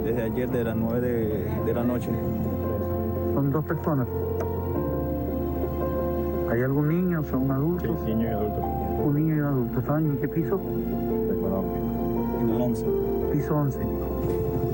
desde ayer de las 9 de la noche. ¿Son 2 personas? ¿Hay algún niño? ¿Son adultos? Sí, niño y adulto. Un niño y un adulto. ¿Saben en qué piso? En el 11. Piso 11.